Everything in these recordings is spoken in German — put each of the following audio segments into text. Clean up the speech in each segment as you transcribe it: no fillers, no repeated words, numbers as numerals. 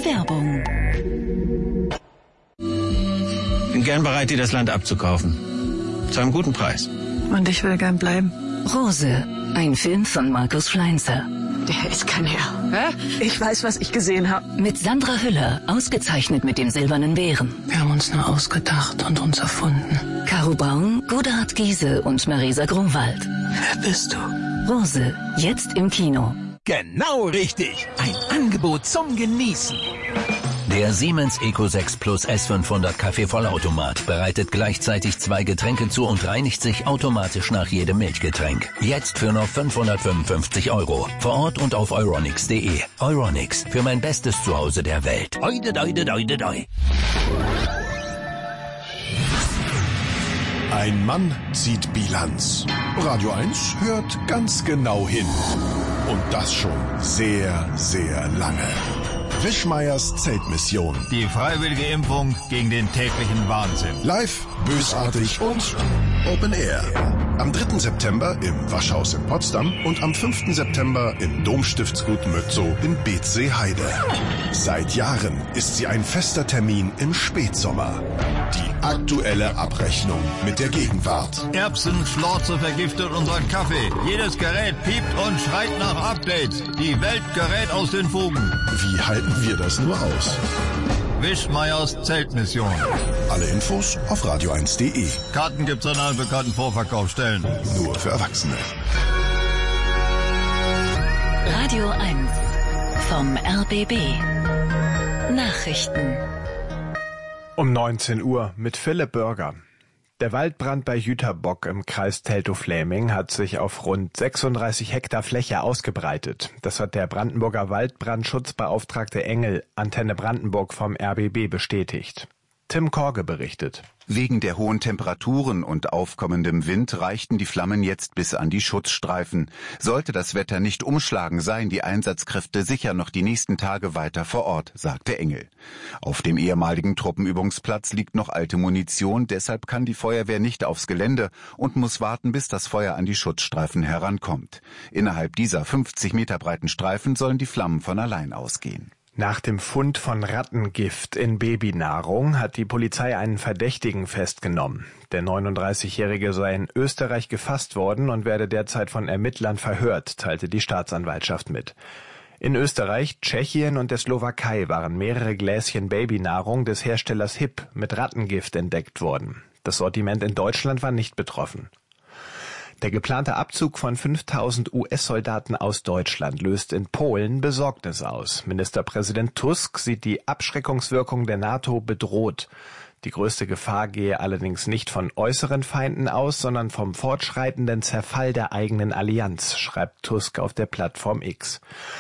Werbung. Bin gern bereit, dir das Land abzukaufen. Zu einem guten Preis. Und ich will gern bleiben. Rose, ein Film von Markus Schleinzer. Der ist kein Herr. Hä? Ich weiß, was ich gesehen habe. Mit Sandra Hüller, ausgezeichnet mit dem Silbernen Bären. Wir haben uns nur ausgedacht und uns erfunden. Caro Braun, Godehard Giese und Marisa Grunwald. Wer bist du? Rose, jetzt im Kino. Genau richtig. Ein Angebot zum Genießen. Der Siemens Eco 6 Plus S500 Kaffeevollautomat bereitet gleichzeitig 2 Getränke zu und reinigt sich automatisch nach jedem Milchgetränk. Jetzt für nur 555 €. Vor Ort und auf euronics.de. Euronics, für mein bestes Zuhause der Welt. Oide, doide, doide, doi. Ein Mann zieht Bilanz. Radio 1 hört ganz genau hin. Und das schon sehr, sehr lange. Wischmeiers Zeltmission. Die freiwillige Impfung gegen den täglichen Wahnsinn. Live, bösartig und Open Air. Am 3. September im Waschhaus in Potsdam und am 5. September im Domstiftsgut Mötzow in Beetzsee-Heide. Seit Jahren ist sie ein fester Termin im Spätsommer. Die aktuelle Abrechnung mit der Gegenwart. Erbsenschlorze vergiftet unseren Kaffee. Jedes Gerät piept und schreit nach Updates. Die Welt gerät aus den Fugen. Wie halten wir das nur aus? Wischmeiers Zeltmission. Alle Infos auf radio1.de. Karten gibt's an allen bekannten Vorverkaufsstellen. Nur für Erwachsene. Radio 1 vom RBB. Nachrichten. Um 19 Uhr mit Philipp Bürger. Der Waldbrand bei Jüterbock im Kreis Teltow-Fläming hat sich auf rund 36 Hektar Fläche ausgebreitet. Das hat der Brandenburger Waldbrandschutzbeauftragte Engel, Antenne Brandenburg vom RBB, bestätigt. Tim Korge berichtet. Wegen der hohen Temperaturen und aufkommendem Wind reichten die Flammen jetzt bis an die Schutzstreifen. Sollte das Wetter nicht umschlagen, seien die Einsatzkräfte sicher noch die nächsten Tage weiter vor Ort, sagte Engel. Auf dem ehemaligen Truppenübungsplatz liegt noch alte Munition, deshalb kann die Feuerwehr nicht aufs Gelände und muss warten, bis das Feuer an die Schutzstreifen herankommt. Innerhalb dieser 50 Meter breiten Streifen sollen die Flammen von allein ausgehen. Nach dem Fund von Rattengift in Babynahrung hat die Polizei einen Verdächtigen festgenommen. Der 39-Jährige sei in Österreich gefasst worden und werde derzeit von Ermittlern verhört, teilte die Staatsanwaltschaft mit. In Österreich, Tschechien und der Slowakei waren mehrere Gläschen Babynahrung des Herstellers HIP mit Rattengift entdeckt worden. Das Sortiment in Deutschland war nicht betroffen. Der geplante Abzug von 5.000 US-Soldaten aus Deutschland löst in Polen Besorgnis aus. Ministerpräsident Tusk sieht die Abschreckungswirkung der NATO bedroht. Die größte Gefahr gehe allerdings nicht von äußeren Feinden aus, sondern vom fortschreitenden Zerfall der eigenen Allianz, schreibt Tusk auf der Plattform X.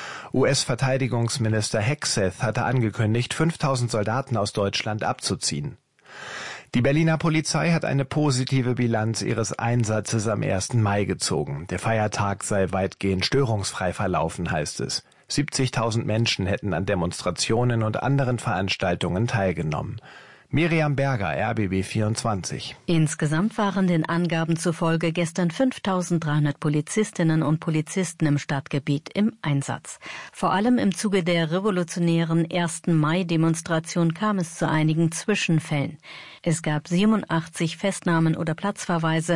US-Verteidigungsminister Hegseth hatte angekündigt, 5.000 Soldaten aus Deutschland abzuziehen. Die Berliner Polizei hat eine positive Bilanz ihres Einsatzes am 1. Mai gezogen. Der Feiertag sei weitgehend störungsfrei verlaufen, heißt es. 70.000 Menschen hätten an Demonstrationen und anderen Veranstaltungen teilgenommen. Miriam Berger, RBB 24. Insgesamt waren den Angaben zufolge gestern 5.300 Polizistinnen und Polizisten im Stadtgebiet im Einsatz. Vor allem im Zuge der revolutionären 1. Mai-Demonstration kam es zu einigen Zwischenfällen. Es gab 87 Festnahmen oder Platzverweise,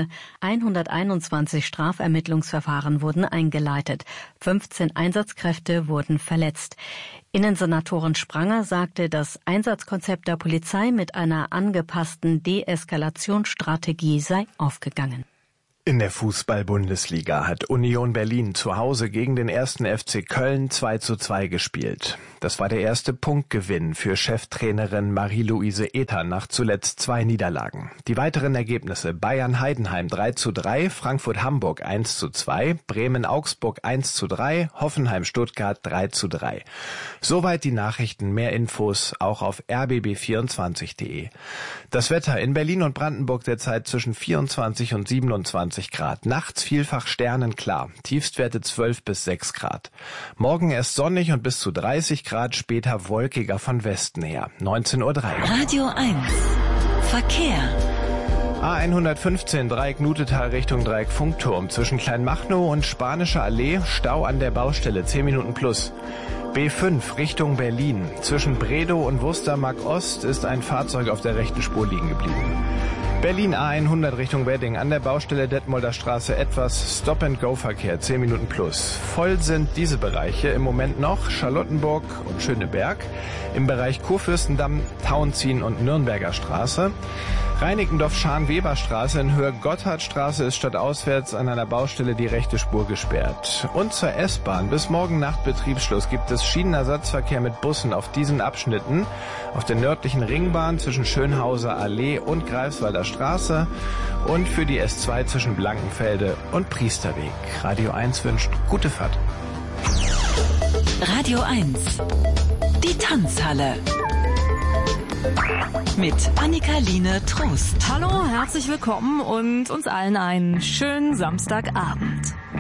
121 Strafermittlungsverfahren wurden eingeleitet, 15 Einsatzkräfte wurden verletzt. Innensenatorin Spranger sagte, das Einsatzkonzept der Polizei mit einer angepassten Deeskalationsstrategie sei aufgegangen. In der Fußball-Bundesliga hat Union Berlin zu Hause gegen den 1. FC Köln 2:2 gespielt. Das war der erste Punktgewinn für Cheftrainerin Marie-Louise Ether nach zuletzt 2 Niederlagen. Die weiteren Ergebnisse: Bayern-Heidenheim 3:3, Frankfurt-Hamburg 1:2, Bremen-Augsburg 1:3, Hoffenheim-Stuttgart 3:3. Soweit die Nachrichten. Mehr Infos auch auf rbb24.de. Das Wetter in Berlin und Brandenburg derzeit zwischen 24 und 27 Grad. Nachts vielfach sternenklar. Tiefstwerte 12 bis 6 Grad. Morgen erst sonnig und bis zu 30 Grad, später wolkiger von Westen her. 19:03 Uhr. Radio 1. Verkehr. A115 Dreieck Nutetal Richtung Dreieck Funkturm. Zwischen Kleinmachnow und Spanischer Allee Stau an der Baustelle, 10 Minuten plus. B5 Richtung Berlin. Zwischen Bredow und Wustermark Ost ist ein Fahrzeug auf der rechten Spur liegen geblieben. Berlin A100 Richtung Wedding. An der Baustelle Detmolder Straße etwas Stop-and-Go-Verkehr, 10 Minuten plus. Voll sind diese Bereiche im Moment noch Charlottenburg und Schöneberg. Im Bereich Kurfürstendamm, Tauentzien und Nürnberger Straße. Reinickendorf-Scharn-Weber-Straße in Höhe Gotthardstraße ist stadtauswärts an einer Baustelle die rechte Spur gesperrt. Und zur S-Bahn. Bis morgen Nacht Betriebsschluss gibt es Schienenersatzverkehr mit Bussen auf diesen Abschnitten. Auf der nördlichen Ringbahn zwischen Schönhauser Allee und Greifswalder Straße und für die S2 zwischen Blankenfelde und Priesterweg. Radio 1 wünscht gute Fahrt. Radio 1. Die Tanzhalle. Mit Annika-Line Trost. Hallo, herzlich willkommen und uns allen einen schönen Samstagabend.